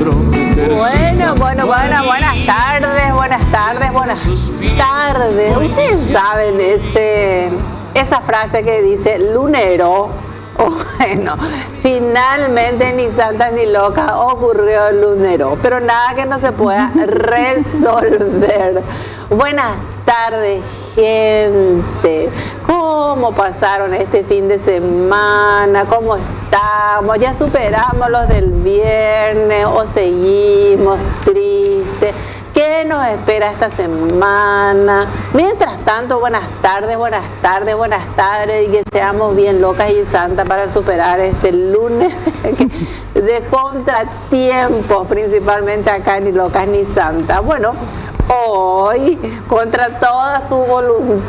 Buenas tardes, buenas tardes. Ustedes saben esa frase que dice lunero. Bueno, finalmente ni santa ni loca ocurrió el lunero, pero nada que no se pueda resolver. Buenas tardes, gente. ¿Cómo pasaron este fin de semana? ¿Cómo estamos? ¿Ya superamos los del viernes o seguimos tristes? ¿Qué nos espera esta semana? Mientras tanto, buenas tardes y que seamos bien locas y santas para superar este lunes de contratiempos, principalmente acá ni locas ni santas. Bueno, hoy, contra toda su voluntad,